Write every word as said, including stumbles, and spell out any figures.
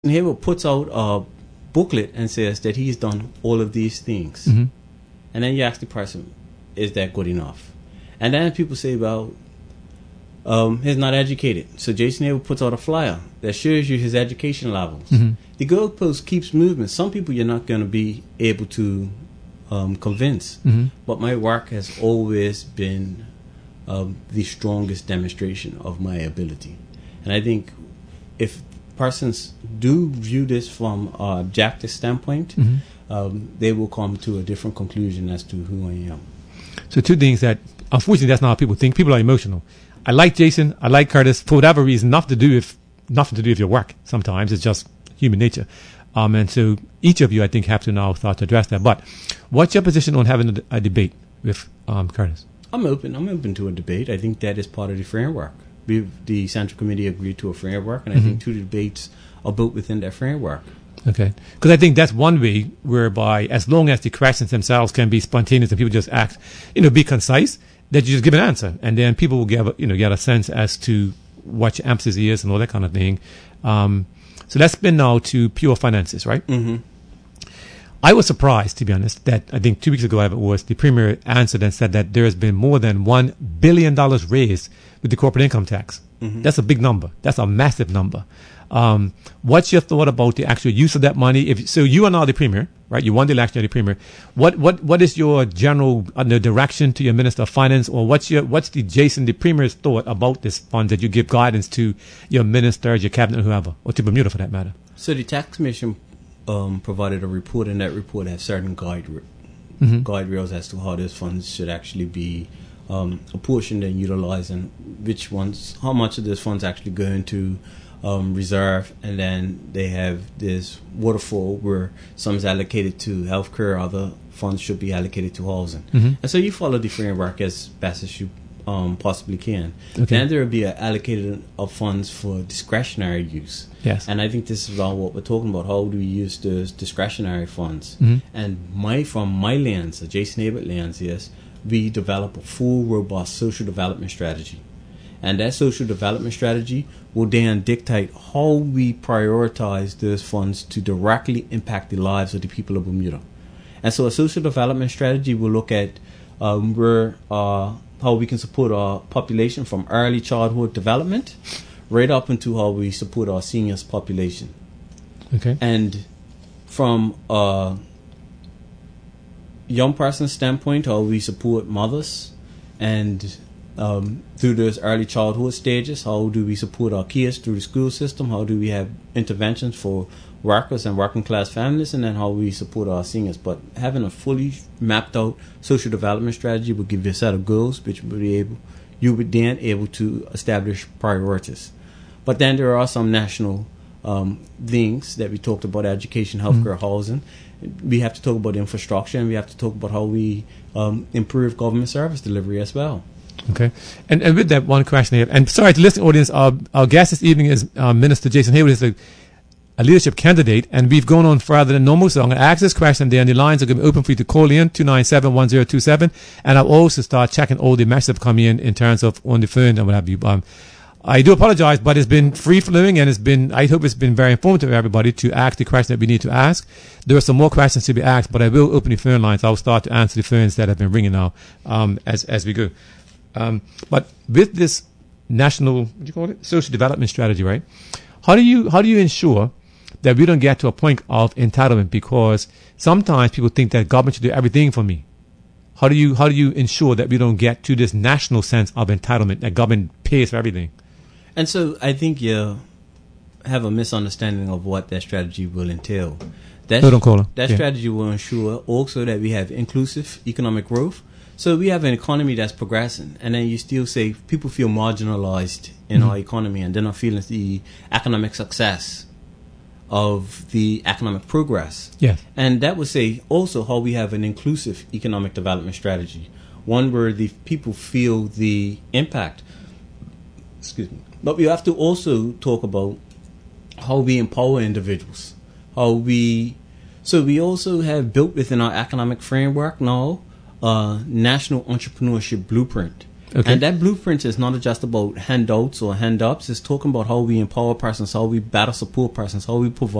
Haywood puts out a booklet and says that he's done all of these things. Mm-hmm. And then you ask the person, is that good enough? And then people say, well, um, he's not educated. So Jason Haywood puts out a flyer that shows you his education levels. Mm-hmm. The goalpost keeps moving. Some people you're not going to be able to um, convince. Mm-hmm. But my work has always been um, the strongest demonstration of my ability. And I think if persons do view this from an objective standpoint, mm-hmm. um, they will come to a different conclusion as to who I am. So two things that, unfortunately, that's not how people think. People are emotional. I like Jason. I like Curtis for whatever reason. Nothing to do with nothing to do with your work. Sometimes it's just human nature. Um, and so each of you, I think, have to now start to address that. But what's your position on having a, a debate with um, Curtis? I'm open. I'm open to a debate. I think that is part of the framework. We've, the Central Committee agreed to a framework, and I mm-hmm. think two debates are built within that framework. Okay. Because I think that's one way whereby, as long as the questions themselves can be spontaneous and people just act, you know, be concise, that you just give an answer, and then people will get, you know, get a sense as to what your emphasis is and all that kind of thing. Um, so let's spin now to pure finances, right? Mm-hmm. I was surprised, to be honest, that I think two weeks ago it was the Premier answered and said that there has been more than one billion dollars raised with the corporate income tax. Mm-hmm. That's a big number. That's a massive number. Um, what's your thought about the actual use of that money? If so, you are now the Premier, right? You won the election, you're the Premier. What what what is your general uh, the direction to your Minister of Finance, or what's your what's the Jason the Premier's thought about this fund that you give guidance to your ministers, your cabinet, whoever, or to Bermuda for that matter? So the Tax Commission um, provided a report, and that report has certain guide mm-hmm. guide rails as to how those funds should actually be um, apportioned and utilized, and which ones, how much of those funds actually go into Um, reserve, and then they have this waterfall where some is allocated to healthcare, other funds should be allocated to housing. Mm-hmm. And so you follow the framework as best as you um, possibly can. Okay. Then there will be an allocated of funds for discretionary use. Yes. And I think this is all what we're talking about. How do we use those discretionary funds? Mm-hmm. And my from my lens, the Jason Haywood lens, is we develop a full, robust social development strategy. And that social development strategy will then dictate how we prioritize those funds to directly impact the lives of the people of Bermuda. And so a social development strategy will look at um, where, uh, how we can support our population from early childhood development right up into how we support our seniors population. Okay. And from a young person's standpoint, how we support mothers, and Um, through those early childhood stages, how do we support our kids through the school system? How do we have interventions for workers and working class families? And then how we support our seniors. But having a fully mapped out social development strategy will give you a set of goals, which will be able, you would then able to establish priorities. But then there are some national um, things that we talked about: education, healthcare, mm-hmm. housing. We have to talk about infrastructure, and we have to talk about how we um, improve government service delivery as well. Okay. And, and with that one question here, and sorry to the listening audience, our, our guest this evening is uh, Minister Jason Haywood, is a, a leadership candidate, and we've gone on further than normal, so I'm going to ask this question there, and the lines are going to be open for you to call in, two nine seven, one zero two seven, and I'll also start checking all the messages that have come in in terms of on the phone and what have you. Um, I do apologize, but it's been free-flowing, and it's been, I hope it's been very informative for everybody to ask the question that we need to ask. There are some more questions to be asked, but I will open the phone lines. I'll start to answer the phones that have been ringing now um, as as we go. Um, but with this national, what do you call it, social development strategy, right? How do you how do you ensure that we don't get to a point of entitlement? Because sometimes people think that government should do everything for me. How do you how do you ensure that we don't get to this national sense of entitlement, that government pays for everything? And so I think you have a misunderstanding of what that strategy will entail. That, no, don't call her. that yeah. strategy will ensure also that we have inclusive economic growth. So we have an economy that's progressing, and then you still say people feel marginalized in mm-hmm. our economy, and they're not feeling the economic success of the economic progress. Yes. And that would say also how we have an inclusive economic development strategy, one where the people feel the impact. Excuse me. But we have to also talk about how we empower individuals, how we. So we also have built within our economic framework now Uh, national entrepreneurship blueprint. Okay. And that blueprint is not just about handouts or hand-ups. It's talking about how we empower persons, how we better support persons, how we provide